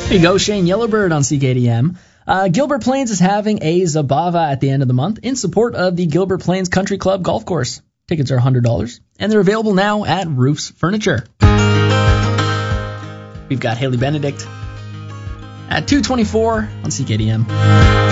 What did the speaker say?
There you go, Shane Yellowbird on CKDM. Gilbert Plains is having a Zabava at the end of the month in support of the Gilbert Plains Country Club Golf Course. Tickets are $100, and they're available now at Roofs Furniture. We've got Haley Benedict at 2:24 on CKDM.